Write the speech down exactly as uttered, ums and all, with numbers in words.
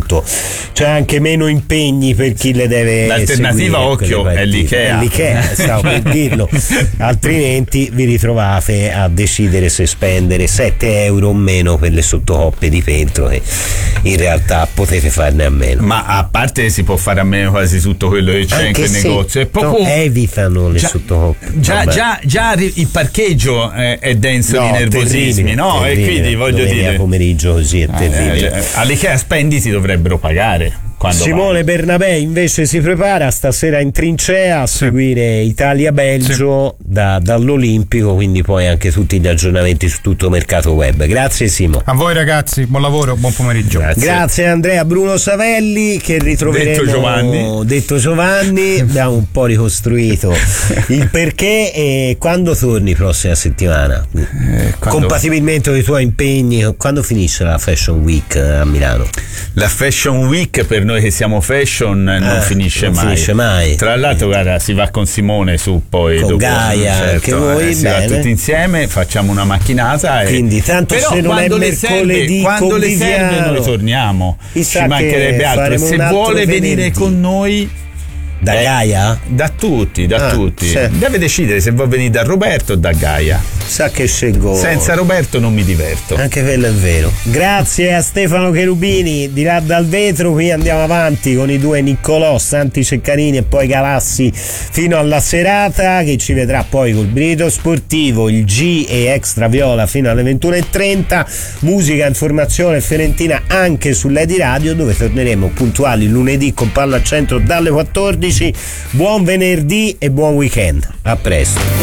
tutto. C'è anche meno impegni per chi le deve l'alternativa occhio è l'Ikea, è l'Ikea stavo per dirlo. Altrimenti vi ritrovate a decidere se spendere sette euro o meno per le sottocoppe di Pentro, che in realtà potete farne a meno. Ma a parte si può fare a meno quasi tutto quello che c'è anche in quel se negozio, è poco... no, evitano le già, sottocoppe. Già, già, già il parcheggio è, è denso no, di nervosismi, terribile, no? terribile. E quindi voglio Domenica dire, pomeriggio così è terribile. Eh, all'Ikea spenditi dovrebbero pagare. Simone vai. Bernabé invece si prepara stasera in trincea a sì. seguire Italia-Belgio sì. da, dall'Olimpico, quindi poi anche tutti gli aggiornamenti su tutto mercato web. Grazie Simo. A voi ragazzi, buon lavoro, buon pomeriggio. Grazie, Grazie Andrea. Bruno Savelli, che ritroveremo detto Giovanni, detto Giovanni. Abbiamo un po' ricostruito il perché. E quando torni prossima settimana? Eh, quando... compatibilmente con i tuoi impegni, quando finisce la Fashion Week a Milano? La Fashion Week per noi che siamo fashion non ah, finisce non mai. finisce mai. Tra l'altro, guarda, si va con Simone su poi con dopo, Gaia, certo, che voi eh, si va tutti insieme, facciamo una macchinata. Quindi, tanto però se non è mercoledì, quando le serve noi torniamo. Chissà, ci mancherebbe altro. E se vuole venire venerdì. con noi. Da eh, Gaia? Da tutti, da ah, tutti. Sì. Deve decidere se vuoi venire da Roberto o da Gaia. Sa che scelgo. Senza Roberto non mi diverto. Anche quello è vero. Grazie a Stefano Cherubini. Di là dal vetro, qui andiamo avanti con i due Niccolò, Santi Ceccarini e poi Galassi fino alla serata, che ci vedrà poi col Brito Sportivo, il G e Extra Viola fino alle ventuno e trenta. Musica, informazione fiorentina anche sull'Edi Radio, dove torneremo puntuali lunedì con Palla al Centro dalle quattordici. Buon venerdì e buon weekend. A presto.